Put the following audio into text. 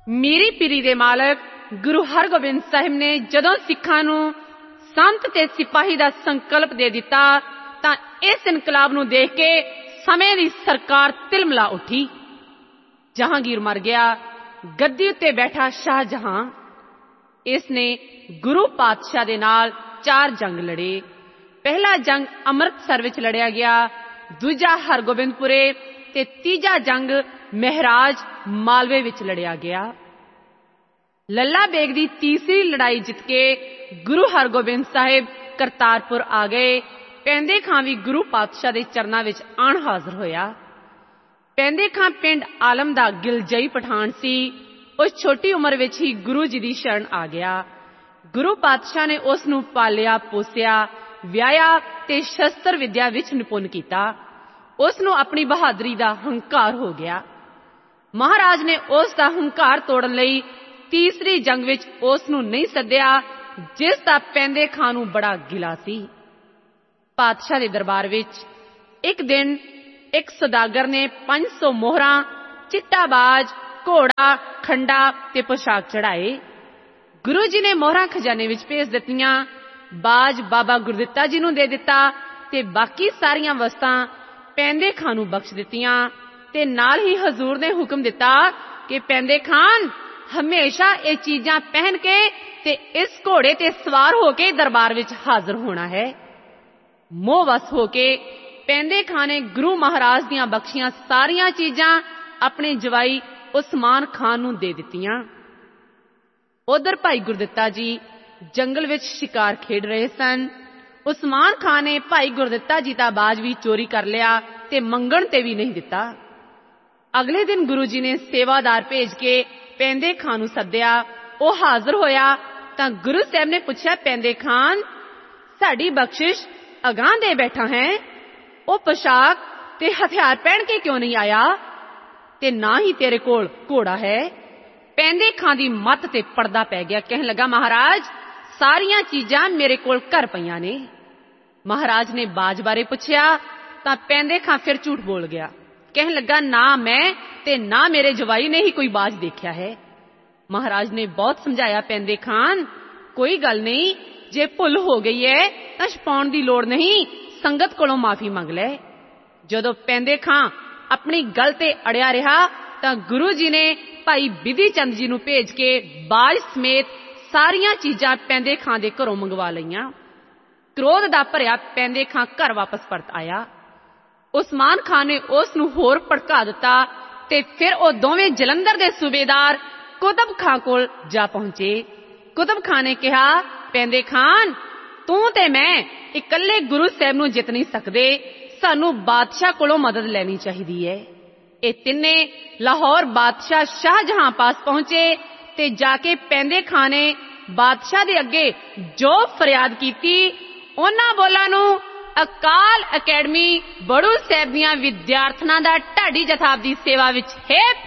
ਮੀਰੀ ਪੀਰੀ ਦੇ ਮਾਲਕ ਗੁਰੂ ਹਰਗੋਬਿੰਦ ਸਾਹਿਬ ਨੇ ਜਦੋਂ ਸਿੱਖਾਂ ਨੂੰ ਸੰਤ ਤੇ ਸਿਪਾਹੀ ਦਾ ਸੰਕਲਪ ਦੇ ਦਿੱਤਾ ਤਾਂ ਇਸ ਇਨਕਲਾਬ ਨੂੰ ਦੇਖ ਕੇ ਸਮੇਂ ਦੀ ਸਰਕਾਰ ਤਿਲਮਿਲਾ ਉੱਠੀ। ਜਹਾਂਗੀਰ ਮਰ ਗਿਆ, ਗੱਦੀ ਉੱਤੇ ਬੈਠਾ ਸ਼ਾਹਜਹਾਂ। ਇਸ ਨੇ ਗੁਰੂ ਪਾਤਸ਼ਾਹ ਦੇ ਨਾਲ 4 ਜੰਗ ਲੜੇ। ਪਹਿਲਾ ਜੰਗ ਅੰਮ੍ਰਿਤਸਰ ਵਿੱਚ ਲੜਿਆ ਗਿਆ, ਦੂਜਾ ਹਰਗੋਬਿੰਦਪੁਰੇ ਤੇ ਤੀਜਾ ਜੰਗ ਮਹਿਰਾਜ ਮਾਲਵੇ ਵਿੱਚ ਲੜਿਆ ਗਿਆ। ਲੱਲਾ ਬੇਗ ਦੀ ਤੀਸਰੀ ਲੜਾਈ ਜਿੱਤ ਕੇ ਗੁਰੂ ਹਰਗੋਬਿੰਦ ਸਾਹਿਬ ਕਰਤਾਰਪੁਰ ਆ ਗਏ। ਪੈਂਦੇ ਖਾਂ ਵੀ ਗੁਰੂ ਪਾਤਸ਼ਾਹ ਦੇ ਚਰਨਾਂ ਵਿੱਚ ਆਣ ਹਾਜ਼ਰ ਹੋਇਆ। ਪੈਂਦੇ ਖਾਂ ਪਿੰਡ ਆਲਮ ਦਾ ਗਿਲਜਈ ਪਠਾਨ ਸੀ। ਉਸ ਛੋਟੀ ਉਮਰ ਵਿੱਚ ਹੀ ਗੁਰੂ ਜੀ ਦੀ ਸ਼ਰਨ ਆ ਗਿਆ। ਗੁਰੂ ਪਾਤਸ਼ਾਹ ਨੇ ਉਸ ਨੂੰ ਪਾਲਿਆ ਪੋਸਿਆ, ਵਿਆਹਿਆ ਤੇ ਸ਼ਸਤਰ ਵਿਦਿਆ ਵਿੱਚ ਨਿਪੁੰਨ ਕੀਤਾ। ਉਸ ਨੂੰ ਆਪਣੀ ਬਹਾਦਰੀ ਦਾ ਹੰਕਾਰ ਹੋ ਗਿਆ। ਮਹਾਰਾਜ ਨੇ ਉਸ ਦਾ ਹੰਕਾਰ ਤੋੜਨ ਲਈ ਤੀਸਰੀ ਜੰਗ ਵਿੱਚ ਉਸ ਨੂੰ ਨਹੀਂ ਸੱਦਿਆ, ਜਿਸ ਦਾ ਪੈਂਦੇ ਖਾਂ ਨੂੰ ਬੜਾ ਗਿਲਾ ਸੀ। ਪਾਤਸ਼ਾਹ ਦੇ ਦਰਬਾਰ ਵਿੱਚ ਇੱਕ ਦਿਨ ਇੱਕ ਸੌਦਾਗਰ ਨੇ 500 ਮੋਹਰਾਂ, ਚਿੱਟਾ ਬਾਜ, ਘੋੜਾ, ਖੰਡਾ ਤੇ ਪੋਸ਼ਾਕ ਚੜਾਏ। ਗੁਰੂ ਜੀ ਨੇ ਮੋਹਰਾਂ ਖਜ਼ਾਨੇ ਵਿੱਚ ਭੇਜ ਦਿੱਤੀਆਂ, ਬਾਜ ਬਾਬਾ ਗੁਰਦਿੱਤਾ ਜੀ ਨੂੰ ਦੇ ਦਿੱਤਾ ਤੇ ਬਾਕੀ ਸਾਰੀਆਂ ਵਸਤਾਂ ਪੈਂਦੇ ਖਾਂ ਨੂੰ ਬਖਸ਼ ਦਿੱਤੀਆਂ ਤੇ ਨਾਲ ਹੀ ਹਜ਼ੂਰ ਨੇ ਹੁਕਮ ਦਿੱਤਾ ਕਿ ਪੈਂਦੇ ਖਾਨ ਹਮੇਸ਼ਾ ਇਹ ਚੀਜ਼ਾਂ ਪਹਿਨ ਕੇ ਤੇ ਇਸ ਘੋੜੇ ਤੇ ਸਵਾਰ ਹੋ ਕੇ ਦਰਬਾਰ ਵਿੱਚ ਹਾਜ਼ਰ ਹੋਣਾ ਹੈ। ਮੋਹ ਵਸ ਹੋ ਕੇ ਪੈਂਦੇ ਖਾਂ ਨੇ ਗੁਰੂ ਮਹਾਰਾਜ ਦੀਆਂ ਬਖਸ਼ੀਆਂ ਸਾਰੀਆਂ ਚੀਜ਼ਾਂ ਆਪਣੇ ਜਵਾਈ ਉਸਮਾਨ ਖਾਨ ਨੂੰ ਦੇ ਦਿੱਤੀਆਂ। ਉਧਰ ਭਾਈ ਗੁਰਦਿੱਤਾ ਜੀ ਜੰਗਲ ਵਿੱਚ ਸ਼ਿਕਾਰ ਖੇਡ ਰਹੇ ਸਨ। ਉਸਮਾਨ ਖਾਨ ਨੇ ਭਾਈ ਗੁਰਦਿੱਤਾ ਜੀ ਦਾ ਬਾਜ ਵੀ ਚੋਰੀ ਕਰ ਲਿਆ ਤੇ ਮੰਗਣ ਤੇ ਵੀ ਨਹੀਂ ਦਿੱਤਾ। ਅਗਲੇ ਦਿਨ ਗੁਰੂ ਜੀ ਨੇ ਸੇਵਾਦਾਰ ਭੇਜ ਕੇ ਪੈਂਦੇ ਖਾਂ ਨੂੰ ਸੱਦਿਆ। ਉਹ ਹਾਜ਼ਰ ਹੋਇਆ ਤਾਂ ਗੁਰੂ ਸਾਹਿਬ ਨੇ ਪੁੱਛਿਆ, ਪੈਂਦੇ ਖਾਨ, ਸਾਡੀ ਬਖਸ਼ਿਸ਼ ਅਗਾਂਹ ਦੇ ਬੈਠਾ ਹੈ, ਉਹ ਪੋਸ਼ਾਕ ਤੇ ਹਥਿਆਰ ਪਹਿਨ ਕੇ ਕਿਉਂ ਨਹੀਂ ਆਇਆ ਤੇ ਨਾ ਹੀ ਤੇਰੇ ਕੋਲ ਘੋੜਾ ਹੈ। ਪੈਂਦੇ ਖਾਂ ਦੀ ਮੱਤ ਤੇ ਪਰਦਾ ਪੈ ਗਿਆ। ਕਹਿਣ ਲੱਗਾ, ਮਹਾਰਾਜ ਸਾਰੀਆਂ ਚੀਜ਼ਾਂ ਮੇਰੇ ਕੋਲ ਘਰ ਪਈਆਂ ਨੇ। ਮਹਾਰਾਜ ਨੇ ਬਾਜ ਬਾਰੇ ਪੁੱਛਿਆ ਤਾਂ ਪੈਂਦੇ ਖਾਂ ਫਿਰ ਝੂਠ ਬੋਲ ਗਿਆ। ਕਹਿਣ ਲੱਗਾ, ਨਾ ਮੈਂ ਤੇ ਨਾ ਮੇਰੇ ਜਵਾਈ ਨੇ ਹੀ ਕੋਈ ਬਾਜ ਦੇਖਿਆ ਹੈ। ਮਹਾਰਾਜ ਨੇ ਬਹੁਤ ਸਮਝਾਇਆ, ਪੈਂਦੇ ਖਾਨ ਕੋਈ ਗੱਲ ਨਹੀਂ, ਜੇ ਭੁੱਲ ਹੋ ਗਈ ਹੈ ਤਾਂ ਛਪਾਉਣ ਦੀ ਲੋੜ ਨਹੀਂ, ਸੰਗਤ ਕੋਲੋਂ ਮਾਫੀ ਮੰਗ ਲੈ। ਜਦੋਂ ਪੈਂਦੇ ਖਾਂ ਆਪਣੀ ਗੱਲ ਤੇ ਅੜਿਆ ਰਿਹਾ ਤਾਂ ਗੁਰੂ ਜੀ ਨੇ ਭਾਈ ਬਿਧੀ ਚੰਦ ਜੀ ਨੂੰ ਭੇਜ ਕੇ ਬਾਜ ਸਮੇਤ ਸਾਰੀਆਂ ਚੀਜ਼ਾਂ ਪੈਂਦੇ ਖਾਂ ਦੇ ਘਰੋਂ ਮੰਗਵਾ ਲਈਆਂ। ਕ੍ਰੋਧ ਦਾ ਭਰਿਆ ਪੈਂਦੇ ਖਾਂ ਘਰ ਵਾਪਸ ਪਰਤ ਆਇਆ। ਉਸਮਾਨ ਖਾਨ ਨੇ ਉਸ ਨੂੰ ਹੋਰ ਭੜਕਾ ਦਿੱਤਾ ਤੇ ਫਿਰ ਉਹ ਦੋਵੇਂ ਜਲੰਧਰ ਦੇ ਸੂਬੇਦਾਰ ਕੁਤਬ ਖਾਂ ਕੋਲ ਜਾ ਪਹੁੰਚੇ। ਕੁਤਬ ਖਾਂ ਨੇ ਕਿਹਾ, ਪੈਂਦੇ ਖਾਨ, ਤੂੰ ਤੇ ਮੈਂ ਇਕੱਲੇ ਗੁਰੂ ਸਾਹਿਬ ਨੂੰ ਜਿੱਤ ਨਹੀਂ ਸਕਦੇ, ਸਾਨੂੰ ਬਾਦਸ਼ਾਹ ਕੋਲੋਂ ਮਦਦ ਲੈਣੀ ਚਾਹੀਦੀ ਹੈ। ਇਹ ਤਿੰਨੇ ਲਾਹੌਰ ਬਾਦਸ਼ਾਹ ਸ਼ਾਹਜਹਾਂ ਪਾਸ ਪਹੁੰਚੇ ਤੇ ਜਾ ਕੇ ਪੈਂਦੇ ਖਾਂ ਨੇ ਬਾਦਸ਼ਾਹ ਦੇ ਅੱਗੇ ਜੋ ਫਰਿਆਦ ਕੀਤੀ, ਉਹਨਾਂ ਬੋਲਾਂ ਨੂੰ ਅਕਾਲ ਅਕੈਡਮੀ ਬੜੂ ਸਾਹਿਬ ਦੀਆਂ ਵਿਦਿਆਰਥਣਾਂ ਦਾ ਢਾਡੀ ਜਥਾ ਦੀ ਸੇਵਾ ਵਿੱਚ ਹੈ